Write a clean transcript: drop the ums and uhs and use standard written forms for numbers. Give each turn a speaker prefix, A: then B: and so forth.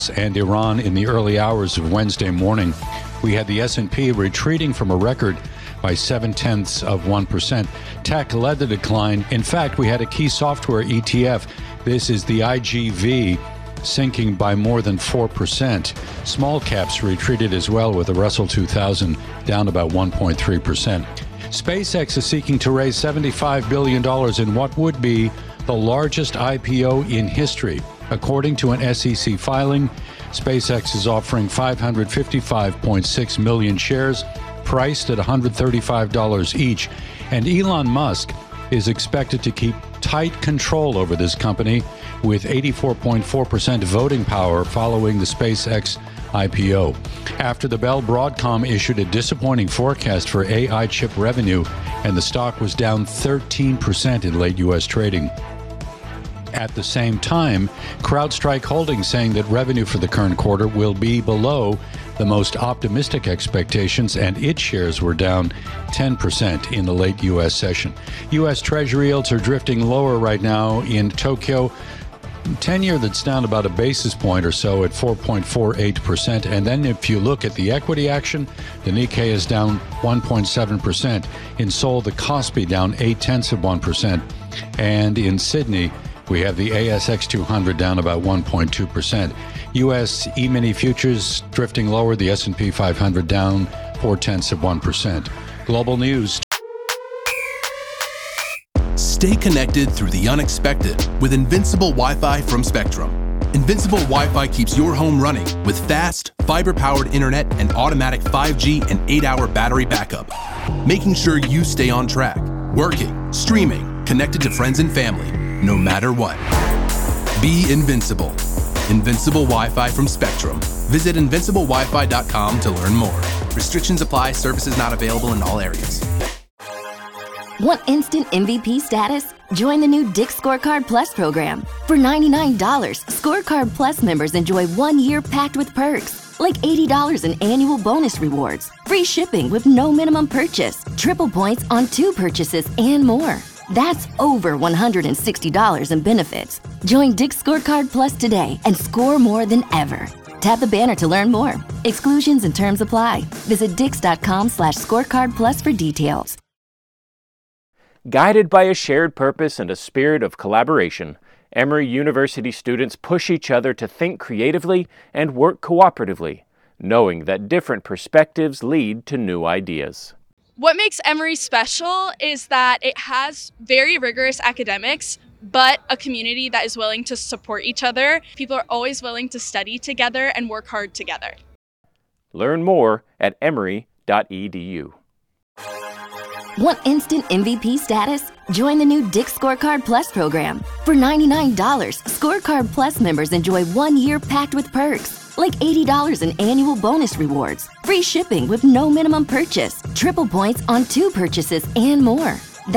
A: and Iran in the early hours of Wednesday morning. We had the S&P retreating from a record by 0.7%. Tech led the decline. In fact, we had a key software ETF. This is the IGV, sinking by more than 4%. Small caps retreated as well, with the Russell 2000 down about 1.3%. SpaceX is seeking to raise $75 billion in what would be the largest IPO in history. According to an SEC filing, SpaceX is offering 555.6 million shares, priced at $135 each. And Elon Musk is expected to keep tight control over this company, with 84.4% voting power following the SpaceX IPO. After the bell, Broadcom issued a disappointing forecast for AI chip revenue, and the stock was down 13% in late U.S. trading. At the same time, CrowdStrike Holdings saying that revenue for the current quarter will be below the most optimistic expectations, and its shares were down 10% in the late U.S. session. U.S. Treasury yields are drifting lower right now in Tokyo. 10-year that's down about a basis point or so at 4.48%. And then if you look at the equity action, the Nikkei is down 1.7%. In Seoul, the Kospi down 0.8%. And in Sydney, we have the ASX 200 down about 1.2%. U.S. E-mini futures drifting lower, the S&P 500 down 0.4%. Global news.
B: Stay connected through the unexpected with Invincible Wi-Fi from Spectrum. Invincible Wi-Fi keeps your home running with fast, fiber-powered internet and automatic 5G and 8-hour battery backup, making sure you stay on track, working, streaming, connected to friends and family, no matter what. Be invincible. Invincible Wi-Fi from Spectrum. Visit invinciblewifi.com to learn more. Restrictions apply. Services not available in all areas.
C: Want instant MVP status? Join the new Dick's Scorecard Plus program. For $99, Scorecard Plus members enjoy 1 year packed with perks, like $80 in annual bonus rewards, free shipping with no minimum purchase, triple points on 2 purchases, and more. That's over $160 in benefits. Join Dick's Scorecard Plus today and score more than ever. Tap the banner to learn more. Exclusions and terms apply. Visit dix.com/scorecard plus for details.
D: Guided by a shared purpose and a spirit of collaboration, Emory University students push each other to think creatively and work cooperatively, knowing that different perspectives lead to new ideas.
E: What makes Emory special is that it has very rigorous academics, but a community that is willing to support each other. People are always willing to study together and work hard together.
D: Learn more at emory.edu.
C: Want instant MVP status? Join the new Dick's Scorecard Plus program. For $99, Scorecard Plus members enjoy 1 year packed with perks, like $80 in annual bonus rewards, free shipping with no minimum purchase, triple points on 2 purchases, and more.